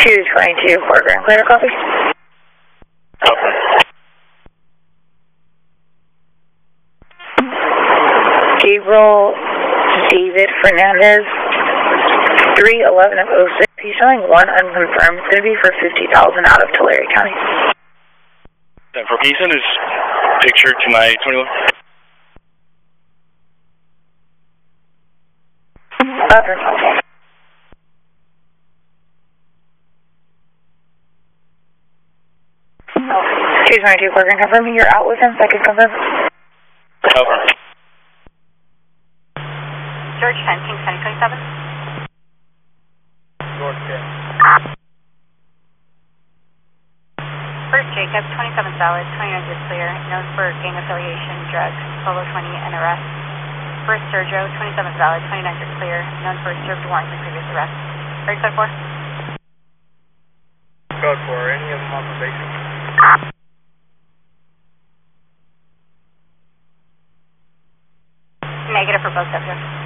222, Fort Grand Clear, copy. Copy. Gabriel David Fernandez, 311 of 06. He's showing one unconfirmed. It's going to be for $50,000 out of Tulare County. 10-4, can you send his picture to my 21? Okay. 222, Fort Grand, confirming you're out with him, so I can confirm. Over. George 10, King County 27. George 10. First Jacob, 27 solid, 29 is clear, known for gang affiliation, drugs, Polo 20, and arrest. First Sergio, 27 solid, 29 is clear, known for served warrants and previous arrests. Ready, code 4? Code 4, any of them on probation? Negative for both subjects.